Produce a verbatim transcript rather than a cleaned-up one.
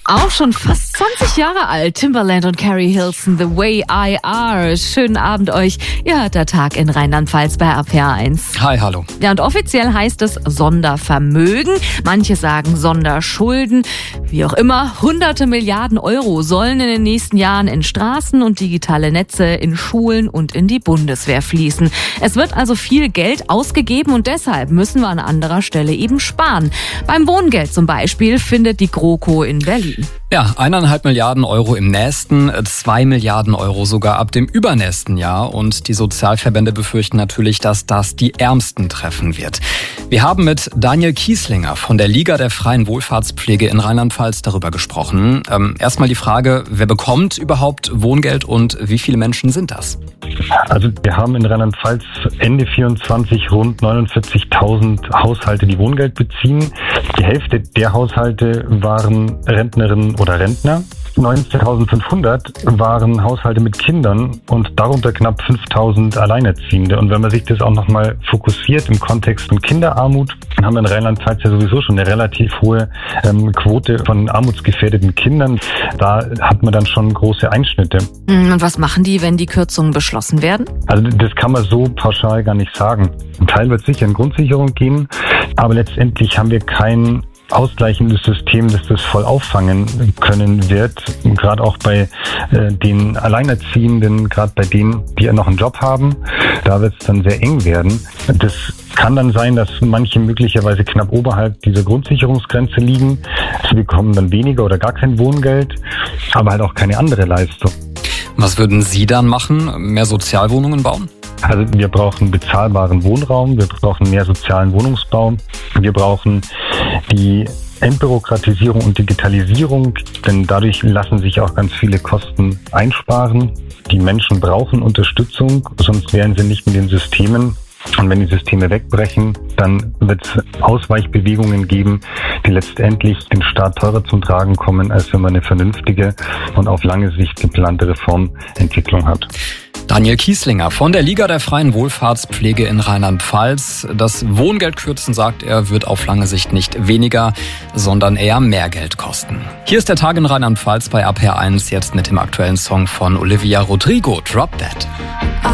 Auch schon fast zwanzig Jahre alt. Timbaland und Carrie Hilson, The Way I Are. Schönen Abend euch. Ihr hört der Tag in Rheinland-Pfalz bei A P R eins. Hi, hallo. Ja, und offiziell heißt es Sondervermögen. Manche sagen Sonderschulden. Wie auch immer, hunderte Milliarden Euro sollen in den nächsten Jahren in Straßen und digitale Netze, in Schulen und in die Bundeswehr fließen. Es wird also viel Geld ausgegeben und deshalb müssen wir an anderer Stelle eben sparen. Beim Wohngeld zum Beispiel findet die GroKo in Berlin. Ja, eineinhalb Milliarden Euro im nächsten, zwei Milliarden Euro sogar ab dem übernächsten Jahr. Und die Sozialverbände befürchten natürlich, dass das die Ärmsten treffen wird. Wir haben mit Daniel Kieslinger von der Liga der freien Wohlfahrtspflege in Rheinland-Pfalz darüber gesprochen. Ähm, erstmal die Frage, wer bekommt überhaupt Wohngeld und wie viele Menschen sind das? Also wir haben in Rheinland-Pfalz Ende vierundzwanzig rund neunundvierzigtausend Haushalte, die Wohngeld beziehen. Die Hälfte der Haushalte waren Rentnerinnen oder Rentner. neunzehntausendfünfhundert waren Haushalte mit Kindern und darunter knapp fünftausend Alleinerziehende. Und wenn man sich das auch nochmal fokussiert im Kontext von Kinderarmut, dann haben wir in Rheinland-Pfalz ja sowieso schon eine relativ hohe ähm, Quote von armutsgefährdeten Kindern. Da hat man dann schon große Einschnitte. Und was machen die, wenn die Kürzungen beschlossen werden? Also das kann man so pauschal gar nicht sagen. Ein Teil wird sicher in Grundsicherung gehen, aber letztendlich haben wir kein ausgleichendes System, das das voll auffangen können wird. Gerade auch bei äh, den Alleinerziehenden, gerade bei denen, die ja noch einen Job haben, da wird es dann sehr eng werden. Das kann dann sein, dass manche möglicherweise knapp oberhalb dieser Grundsicherungsgrenze liegen. Sie bekommen dann weniger oder gar kein Wohngeld, aber halt auch keine andere Leistung. Was würden Sie dann machen? Mehr Sozialwohnungen bauen? Also wir brauchen bezahlbaren Wohnraum, wir brauchen mehr sozialen Wohnungsbau, wir brauchen die Entbürokratisierung und Digitalisierung, denn dadurch lassen sich auch ganz viele Kosten einsparen. Die Menschen brauchen Unterstützung, sonst wären sie nicht in den Systemen. Und wenn die Systeme wegbrechen, dann wird es Ausweichbewegungen geben, die letztendlich den Staat teurer zum Tragen kommen, als wenn man eine vernünftige und auf lange Sicht geplante Reformentwicklung hat. Daniel Kieslinger von der Liga der freien Wohlfahrtspflege in Rheinland-Pfalz. Das Wohngeld kürzen, sagt er, wird auf lange Sicht nicht weniger, sondern eher mehr Geld kosten. Hier ist der Tag in Rheinland-Pfalz bei A P R eins, jetzt mit dem aktuellen Song von Olivia Rodrigo, Drop That.